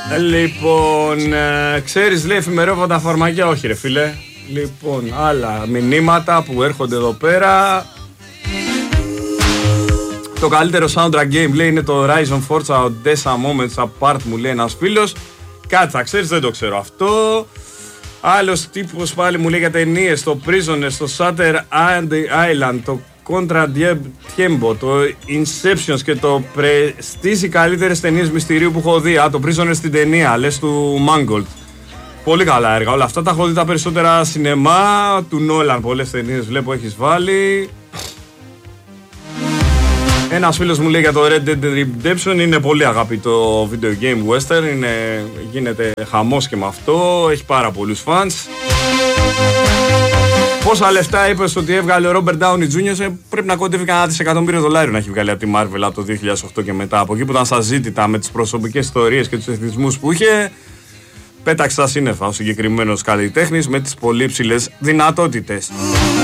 Λοιπόν, ξέρεις, λέει εφημερόβατα φαρμακεία, όχι ρε φίλε. Λοιπόν, άλλα μηνύματα που έρχονται εδώ πέρα. Το καλύτερο soundtrack game, λέει, είναι το Horizon Forza Odessa Moments Apart, μου λέει ένας φίλος. Κάτσα, ξέρεις, δεν το ξέρω αυτό. Άλλος τύπος πάλι μου λέει για ταινίες, το Prisoners, το Shutter Island, το Contra Tiempo, το Inception και το Prestige, οι καλύτερες ταινίες μυστηρίου που έχω δει. Το Prisoners στην ταινία, λες, του Mangold. Πολύ καλά έργα, όλα αυτά τα έχω δει τα περισσότερα σινεμά, του Νόλαν, πολλές ταινίες βλέπω έχεις βάλει. Ένας φίλος μου λέει για το Red Dead Redemption, είναι πολύ αγαπητό video game western, γίνεται χαμός και με αυτό, έχει πάρα πολλούς fans. Πόσα λεφτά είπες ότι έβγαλε ο Robert Downey Jr., πρέπει να κοντεύει κανένα $100 να έχει βγάλει από τη Marvel από το 2008 και μετά. Από εκεί που ήταν στα ζήτητα με τις προσωπικές ιστορίες και τους εθισμούς που είχε, πέταξε στα σύννεφα ο συγκεκριμένος καλλιτέχνης με τις πολύ ψηλές δυνατότητες.